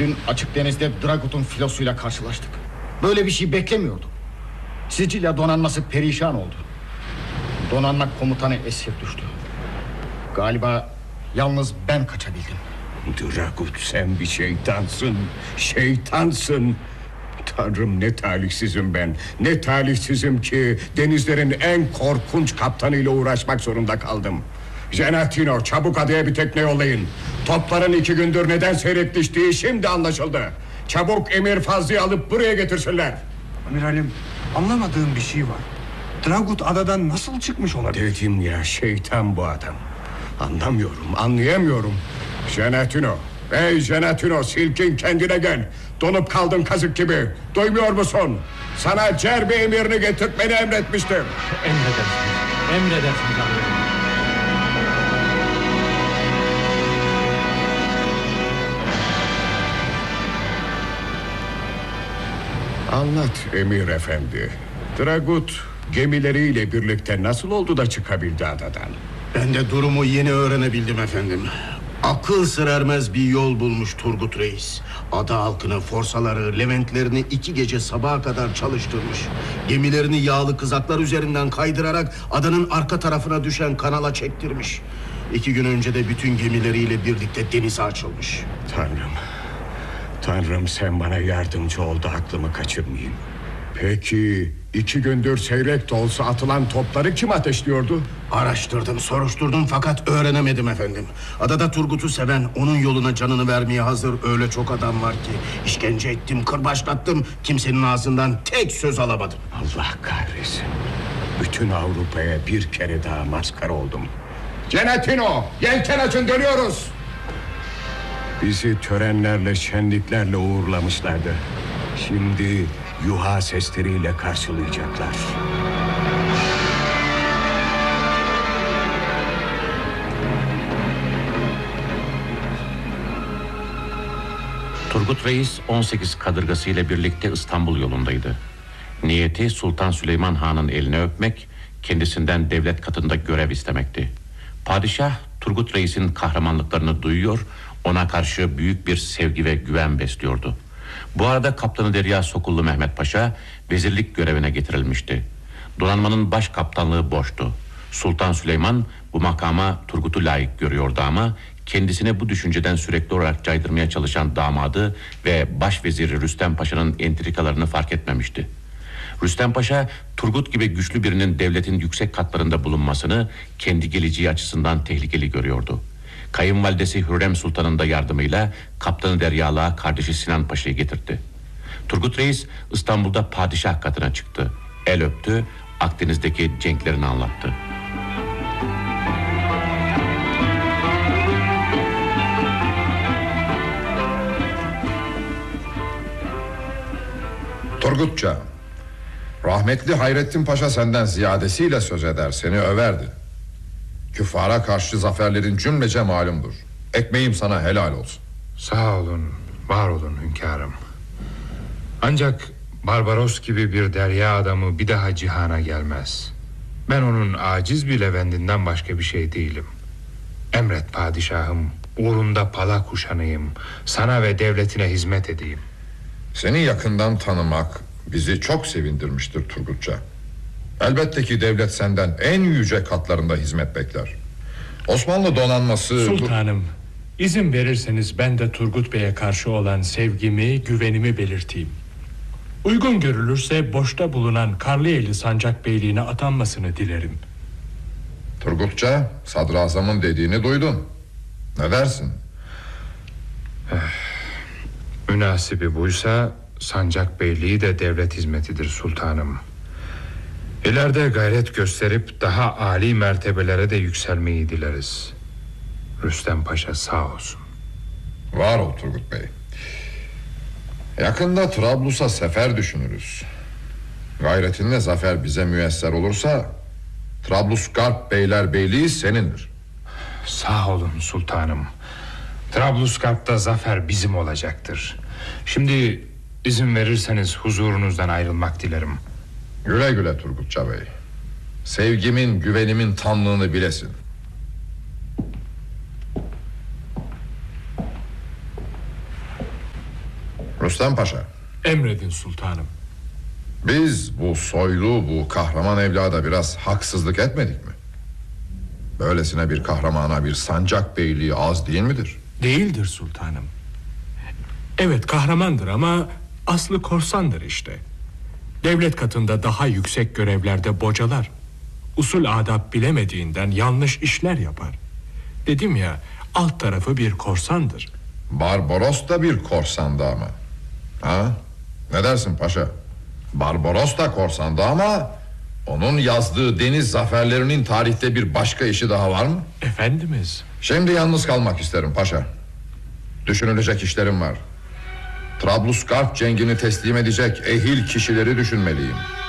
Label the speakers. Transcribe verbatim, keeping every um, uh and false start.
Speaker 1: Dün açık denizde Dragut'un filosuyla karşılaştık. Böyle bir şey beklemiyordum. Sicilya donanması perişan oldu. Donanma komutanı esir düştü. Galiba yalnız ben kaçabildim.
Speaker 2: Dragut, sen bir şeytansın. Şeytansın. Tanrım, ne talihsizim ben. Ne talihsizim ki denizlerin en korkunç kaptanıyla uğraşmak zorunda kaldım. Genatino, çabuk adaya bir tekne yollayın. Topların iki gündür neden seyrek düştüğü şimdi anlaşıldı. Çabuk Emir Fazlı'yı alıp buraya getirsinler.
Speaker 3: Amiralim, anlamadığım bir şey var. Dragut adadan nasıl çıkmış olabilir?
Speaker 2: Dedim ya, şeytan bu adam. Anlamıyorum, anlayamıyorum. Genatino, ey Genatino, silkin kendine gel. Donup kaldın kazık gibi. Duymuyor musun? Sana Cerbe emirini getirtmeni emretmiştim.
Speaker 4: Emredersiniz. Emredersiniz amirim.
Speaker 2: Anlat Emir Efendi. Dragut gemileriyle birlikte nasıl oldu da çıkabildi adadan?
Speaker 5: Ben de durumu yeni öğrenebildim efendim. Akıl sır ermez bir yol bulmuş Turgut Reis. Ada halkını, forsaları, Leventlerini iki gece sabaha kadar çalıştırmış. Gemilerini yağlı kızaklar üzerinden kaydırarak adanın arka tarafına düşen kanala çektirmiş. İki gün önce de bütün gemileriyle birlikte denize açılmış.
Speaker 2: Tanrım, Tanrım sen bana yardımcı ol da aklımı kaçırmayayım. Peki iki gündür seyrek de olsa atılan topları kim ateşliyordu?
Speaker 5: Araştırdım, soruşturdum fakat öğrenemedim efendim. Adada Turgut'u seven, onun yoluna canını vermeye hazır öyle çok adam var ki işkence ettim, kırbaçlattım, kimsenin ağzından tek söz alamadım.
Speaker 2: Allah kahretsin. Bütün Avrupa'ya bir kere daha maskara oldum. Genatino, yelken açın, dönüyoruz. Bizi törenlerle, şenliklerle uğurlamışlardı. Şimdi yuha sesleriyle karşılayacaklar.
Speaker 6: Turgut Reis on sekiz kadırgası ile birlikte İstanbul yolundaydı. Niyeti Sultan Süleyman Han'ın elini öpmek, kendisinden devlet katında görev istemekti. Padişah Turgut Reis'in kahramanlıklarını duyuyor, ona karşı büyük bir sevgi ve güven besliyordu. Bu arada Kaptanı Derya Sokullu Mehmet Paşa vezirlik görevine getirilmişti. Donanmanın baş kaptanlığı boştu. Sultan Süleyman bu makama Turgut'u layık görüyordu ama kendisine bu düşünceden sürekli olarak caydırmaya çalışan damadı ve başveziri Rüstem Paşa'nın entrikalarını fark etmemişti. Rüstem Paşa, Turgut gibi güçlü birinin devletin yüksek katlarında bulunmasını kendi geleceği açısından tehlikeli görüyordu. Kayınvalidesi Hürrem Sultan'ın da yardımıyla Kaptanı Derya'lığa kardeşi Sinan Paşa'yı getirtti. Turgut Reis İstanbul'da padişah katına çıktı. El öptü, Akdeniz'deki cenklerini anlattı.
Speaker 7: Turgutça, rahmetli Hayrettin Paşa senden ziyadesiyle söz eder, seni överdi. Küffara karşı zaferlerin cümlece malumdur. Ekmeğim sana helal olsun.
Speaker 3: Sağ olun, var olun hünkârım. Ancak Barbaros gibi bir derya adamı bir daha cihana gelmez. Ben onun aciz bir levendinden başka bir şey değilim. Emret padişahım, uğrunda pala kuşanayım, sana ve devletine hizmet edeyim.
Speaker 7: Seni yakından tanımak bizi çok sevindirmiştir Turgutça. Elbette ki devlet senden en yüce katlarında hizmet bekler. Osmanlı donanması...
Speaker 4: Sultanım, izin verirseniz ben de Turgut Bey'e karşı olan sevgimi, güvenimi belirteyim. Uygun görülürse boşta bulunan Karlıyeli Sancak Beyliğine atanmasını dilerim.
Speaker 7: Turgutça, sadrazamın dediğini duydun. Ne dersin?
Speaker 3: Münasibi buysa Sancak Beyliği de devlet hizmetidir sultanım. İleride gayret gösterip daha âli mertebelere de yükselmeyi dileriz. Rüstem Paşa sağ olsun.
Speaker 7: Var ol Turgut Bey. Yakında Trablus'a sefer düşünürüz. Gayretinle zafer bize müyesser olursa Trablusgarp Beylerbeyliği senindir.
Speaker 3: Sağ olun sultanım. Trablusgarp'ta zafer bizim olacaktır. Şimdi izin verirseniz huzurunuzdan ayrılmak dilerim.
Speaker 7: Güle güle Turgutça Bey. Sevgimin, güvenimin tamlığını bilesin. Rüstem Paşa,
Speaker 4: Emredin sultanım.
Speaker 7: biz bu soylu, bu kahraman evlada biraz haksızlık etmedik mi? Böylesine bir kahramana bir sancak beyliği az değil midir?
Speaker 4: Değildir sultanım. Evet, kahramandır ama aslı korsandır işte. Devlet katında daha yüksek görevlerde bocalar. Usul adab bilemediğinden yanlış işler yapar. Dedim ya, alt tarafı bir korsandır.
Speaker 7: Barbaros da bir korsandı ama. Ha? Ne dersin paşa? Barbaros da korsandı ama onun yazdığı deniz zaferlerinin tarihte bir başka işi daha var mı?
Speaker 4: Efendimiz.
Speaker 7: Şimdi yalnız kalmak isterim paşa. Düşünülecek işlerim var. Trablusgarp cengini teslim edecek ehil kişileri düşünmeliyim.